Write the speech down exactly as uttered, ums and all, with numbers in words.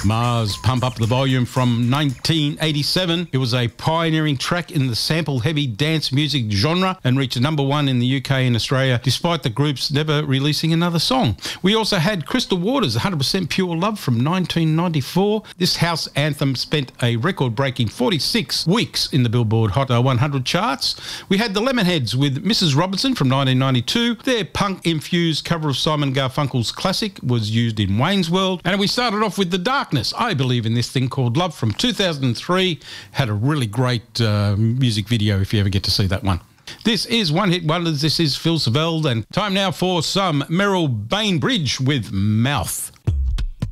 Mars, Pump Up the Volume from nineteen eighty-seven. It was a pioneering track in the sample-heavy dance music genre and reached number one in the U K and Australia, despite the group's never releasing another song. We also had Crystal Waters, one hundred percent Pure Love from nineteen ninety-four. This house anthem spent a record-breaking forty-six weeks in the Billboard Hot one hundred charts. We had the Lemonheads with Missus Robinson from nineteen ninety-two. Their punk-infused cover of Simon Garfunkel's classic was used in Wayne's World. And we started off with The Darkness, I Believe in This Thing Called Love from two thousand three. Had a really great uh, music video if you ever get to see that one. This is One Hit Wonders. This is Phil Saveld, and time now for some Merrill Bainbridge with Mouth.